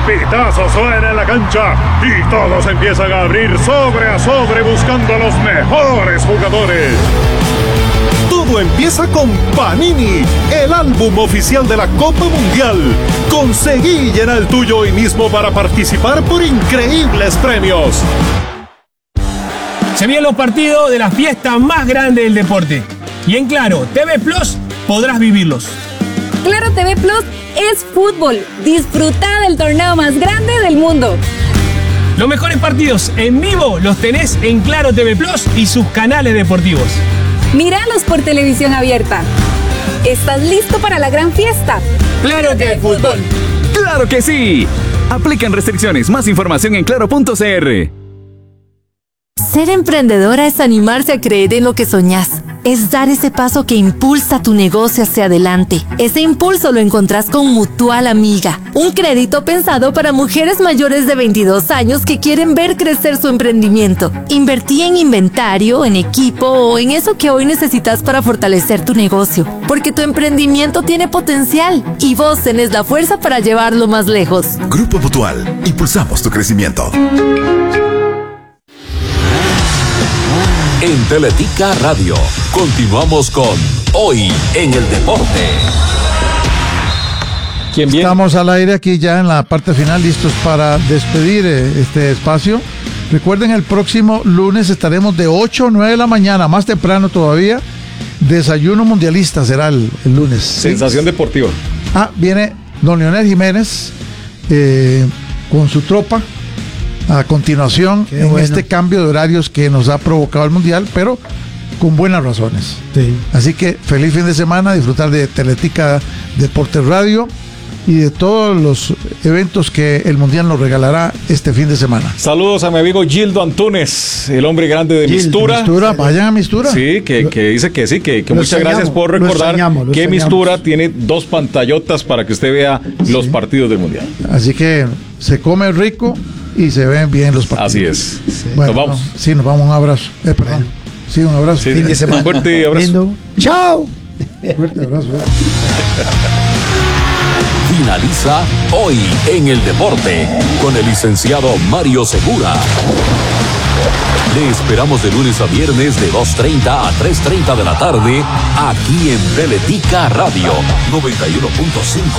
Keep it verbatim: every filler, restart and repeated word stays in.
pitazo suena en la cancha y todos empiezan a abrir sobre a sobre buscando a los mejores jugadores. Todo empieza con Panini, el álbum oficial de la Copa Mundial. Conseguí llenar el tuyo hoy mismo para participar por increíbles premios. Se vienen los partidos de la fiesta más grande del deporte. Y en Claro T V Plus podrás vivirlos. Claro T V Plus es fútbol. Disfruta del torneo más grande del mundo. Los mejores partidos en vivo los tenés en Claro T V Plus y sus canales deportivos. Míralos por televisión abierta. ¿Estás listo para la gran fiesta? ¡Claro que es fútbol! ¡Claro que sí! Aplican restricciones. Más información en claro punto c r. Ser emprendedora es animarse a creer en lo que soñás. Es dar ese paso que impulsa tu negocio hacia adelante. Ese impulso lo encontrás con Mutual Amiga, un crédito pensado para mujeres mayores de veintidós años que quieren ver crecer su emprendimiento. Invertí en inventario, en equipo o en eso que hoy necesitas para fortalecer tu negocio, porque tu emprendimiento tiene potencial y vos tenés la fuerza para llevarlo más lejos. Grupo Mutual, impulsamos tu crecimiento. En Teletica Radio, continuamos con Hoy en el Deporte. ¿Quién viene? Estamos al aire aquí ya en la parte final, listos para despedir este espacio. Recuerden, el próximo lunes estaremos de ocho a nueve de la mañana, más temprano todavía. Desayuno mundialista será el, el lunes. Sensación ¿sí? deportiva. Ah, viene don Leonel Jiménez eh, con su tropa. A continuación, Qué en bueno. este cambio de horarios que nos ha provocado el Mundial, pero con buenas razones. Sí. Así que feliz fin de semana, disfrutar de Teletica Deportes Radio y de todos los eventos que el Mundial nos regalará este fin de semana. Saludos a mi amigo Gildo Antunes, el hombre grande de Gildo, Mistura. Mistura, vayan a Mistura. Sí, que, que dice que sí, que, que muchas extrañamos, gracias por recordar extrañamos, que extrañamos. Mistura tiene dos pantallotas para que usted vea sí. los partidos del Mundial. Así que se come rico y se ven bien los partidos. Así es. Sí. Bueno, nos vamos. No, sí, nos vamos. Un abrazo. Eh, perdón. Sí, un abrazo. Sí, fin de semana. Un fuerte abrazo. Lindo. Chao. Fuerte abrazo. Eh. Finaliza Hoy en el Deporte con el licenciado Mario Segura. Le esperamos de lunes a viernes de dos treinta a tres treinta de la tarde aquí en Teletica Radio noventa y uno punto cinco